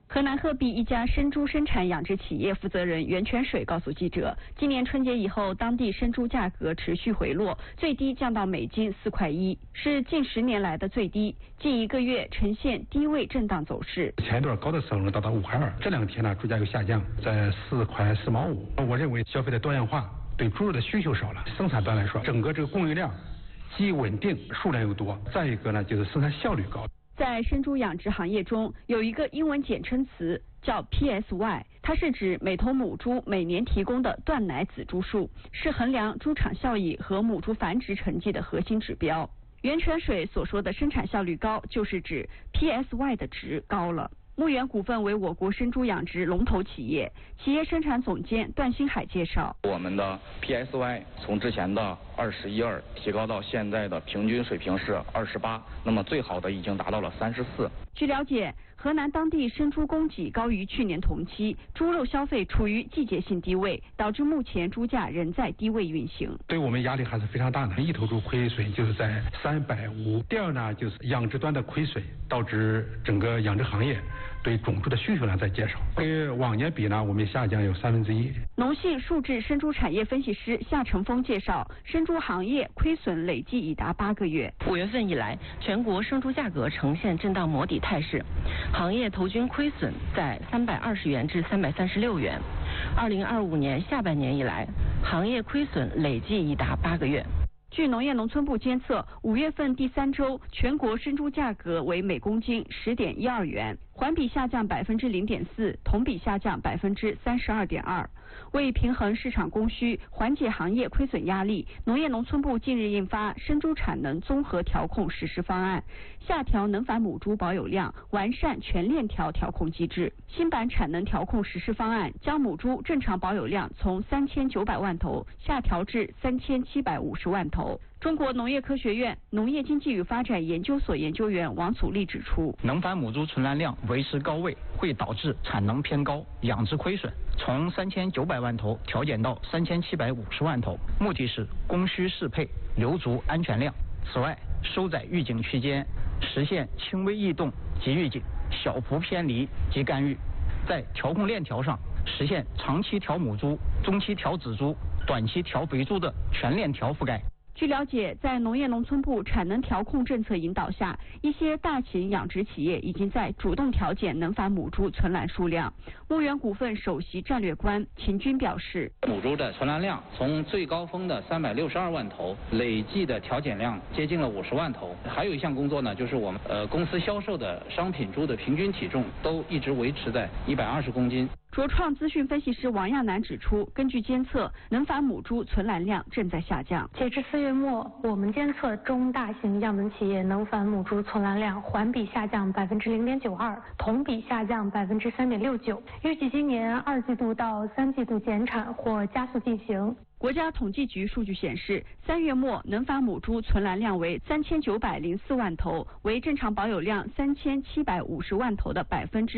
河南鹤壁一家生猪生产养殖企业负责人袁泉水告诉记者，今年春节以后，当地生猪价格持续回落，最低降到每斤4.1块，是近10年来的最低，近1个月呈现低位震荡走势。 前一段高的时候能达到5.2块，这2天呢猪价又下降，在4块4毛5。我认为消费的多样化，对猪肉的需求少了，生产端来说，整个这个供应量既稳定，数量又多，再一个呢就是生产效率高。 在生猪养殖行业中，有一个英文简称词叫 PSY， 它是指每头母猪每年提供的断奶仔猪数，是衡量猪场效益和母猪繁殖成绩的核心指标。袁泉水所说的生产效率高，就是指 PSY 的值高了。牧原股份为我国生猪养殖龙头企业，企业生产总监段新海介绍， 我们的 PSY 从之前的21.2提高到现在的平均水平是28，那么最好的已经达到了34。 据了解，河南当地生猪供给高于去年同期，猪肉消费处于季节性低位，导致目前猪价仍在低位运行。 对我们压力还是非常大的，一头猪亏损就是在350。第二呢，就是养殖端的亏损，导致整个养殖行业对种猪的需求量在减少，跟往年比呢，我们下降有1/3。 农信数智生猪产业分析师夏成峰介绍，生猪行业亏损累计已达8个月。 5月份以来，全国生猪价格呈现震荡磨底态势，行业头均亏损在320元至336元。2025年下半年以来，行业亏损累计已达8个月。 据农业农村部监测，5月份第3周全国生猪价格为每公斤10.12元，环比下降0.4%，同比下降32.2%。为平衡市场供需，缓解行业亏损压力，农业农村部近日印发生猪产能综合调控实施方案，下调能繁母猪保有量，完善全链条调控机制。新版产能调控实施方案将母猪正常保有量从3900万头下调至3750万头。中国农业科学院农业经济与发展研究所研究员王祖立指出， 能繁母猪存栏量维持高位，会导致产能偏高，养殖亏损，从3900万头调减到3750万头，目的是供需适配，留足安全量。此外，收窄预警区间，实现轻微异动及预警，小幅偏离及干预，在调控链条上实现长期调母猪、中期调仔猪、短期调肥猪的全链条覆盖。 据了解，在农业农村部产能调控政策引导下，一些大型养殖企业已经在主动调减能繁母猪存栏数量。牧原股份首席战略官秦军表示， 母猪的存栏量从最高峰的362万头，累计的调减量接近了50万头。还有一项工作呢，就是我们公司销售的商品猪的平均体重都一直维持在120公斤。 卓创资讯分析师王亚楠指出，根据监测，能繁母猪存栏量正在下降。 截至4月末，我们监测中大型样本企业能繁母猪存栏量环比下降0.92%，同比下降3.69%。预计今年2季度到3季度减产或加速进行。 国家统计局数据显示，3月末能繁母猪存栏量为3904万头，为正常保有量3750万头的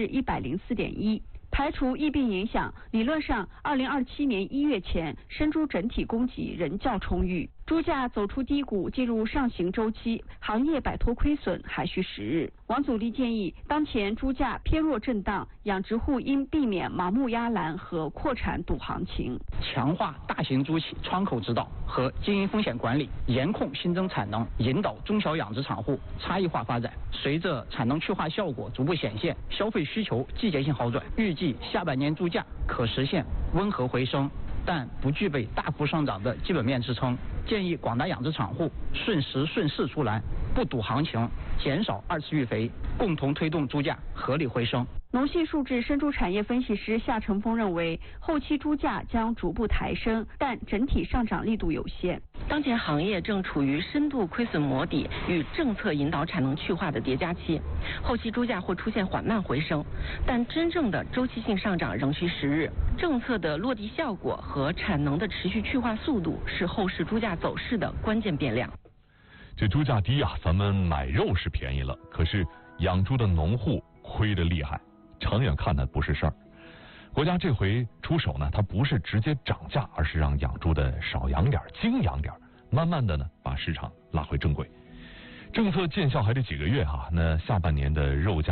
104.1%。排除疫病影响，理论上2027年1月前，生猪整体供给仍较充裕。猪价走出低谷，进入上行周期，行业摆脱亏损还需时日。王祖立建议，当前猪价偏弱震荡，养殖户应避免盲目压栏和扩产赌行情， 强化大型猪企窗口指导和经营风险管理，严控新增产能，引导中小养殖场户差异化发展。随着产能去化效果逐步显现，消费需求季节性好转，预计下半年猪价可实现温和回升，但不具备大幅上涨的基本面支撑。建议广大养殖场户顺时顺势出栏，不赌行情，减少2次育肥，共同推动猪价合理回升。 农信数智生猪产业分析师夏成峰认为，后期猪价将逐步抬升，但整体上涨力度有限。 当前行业正处于深度亏损磨底与政策引导产能去化的叠加期，后期猪价会出现缓慢回升，但真正的周期性上涨仍需时日。政策的落地效果和产能的持续去化速度是后市猪价走势的关键变量。 这猪价低啊，咱们买肉是便宜了，可是养猪的农户亏得厉害，长远看呢不是事儿。国家这回出手呢，它不是直接涨价，而是让养猪的少养点、精养点，慢慢的呢把市场拉回正轨。政策见效还得几个月哈，那下半年的肉价